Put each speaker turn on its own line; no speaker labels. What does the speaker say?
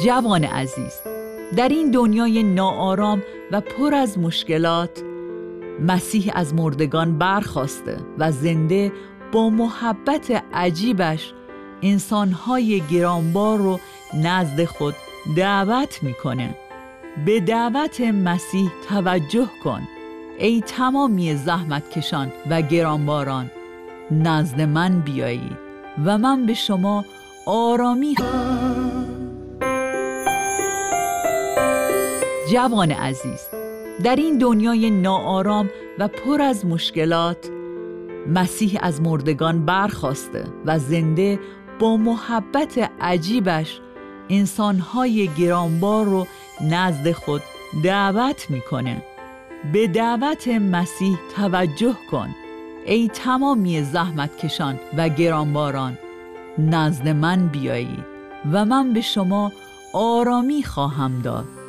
جوان عزیز، در این دنیای ناآرام و پر از مشکلات مسیح از مردگان برخاسته و زنده با محبت عجیبش انسانهای گرانبار رو نزد خود دعوت میکنه. به دعوت مسیح توجه کن ای تمامی زحمتکشان و گرانباران، نزد من بیایید و من به شما آرامی. جوان عزیز، در این دنیای ناآرام و پر از مشکلات مسیح از مردگان برخاسته و زنده با محبت عجیبش انسانهای گرانبار رو نزد خود دعوت میکنه. به دعوت مسیح توجه کن ای تمامی زحمتکشان و گرانباران، نزد من بیایید و من به شما آرامی خواهم داد.